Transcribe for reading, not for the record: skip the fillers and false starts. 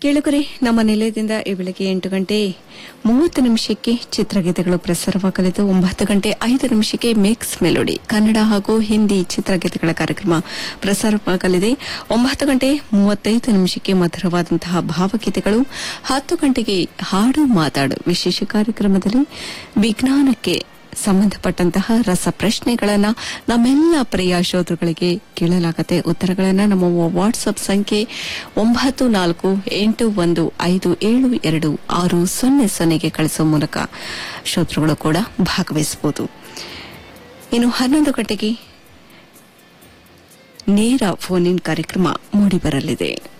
ಕೇಳುಗರೆ, ನಮ್ಮ ನಿಲಯದಿಂದ ಈ ಬೆಳಗ್ಗೆ 8:30 ಚಿತ್ರಗೀತೆಗಳು ಪ್ರಸಾರವಾಗಲಿದ್ದು 9:05 ಮಿಕ್ಸ್ ಮೆಲೋಡಿ ಕನ್ನಡ ಹಾಗೂ ಹಿಂದಿ ಚಿತ್ರಗೀತೆಗಳ ಕಾರ್ಯಕ್ರಮ ಪ್ರಸಾರವಾಗಲಿದೆ. 9:35 ಮಧುರವಾದಂತಹ ಭಾವಗೀತೆಗಳು. 10 ಗಂಟೆಗೆ ಹಾಡು ಮಾತಾಡು ವಿಶೇಷ ಕಾರ್ಯಕ್ರಮದಲ್ಲಿ ವಿಜ್ಞಾನಕ್ಕೆ ಸಂಬಂಧಪಟ್ಟಂತಹ ರಸಪ್ರಶ್ನೆಗಳನ್ನು ನಮ್ಮೆಲ್ಲ ಪ್ರಿಯ ಶ್ರೋತೃಗಳಿಗೆ ಕೇಳಲಾಗುತ್ತೆ. ಉತ್ತರಗಳನ್ನು ನಮ್ಮ ವಾಟ್ಸ್ಆಪ್ ಸಂಖ್ಯೆ 9481572600 ಕಳಿಸುವ ಮೂಲಕ ಶ್ರೋತೃಗಳು ಕೂಡ ಭಾಗವಹಿಸಬಹುದು. ಇನ್ನು 11 ಗಂಟೆಗೆ ನೇರ ಫೋನ್ ಇನ್ ಕಾರ್ಯಕ್ರಮ ಮೂಡಿಬರಲಿದೆ.